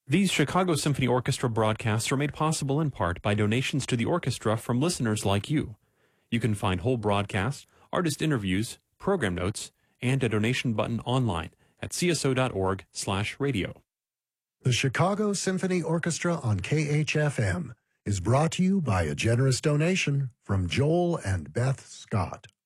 These Chicago Symphony Orchestra broadcasts are made possible in part by donations to the orchestra from listeners like you. You can find whole broadcasts, artist interviews, program notes, and a donation button online at cso.org/radio. The Chicago Symphony Orchestra on KHFM is brought to you by a generous donation from Joel and Beth Scott.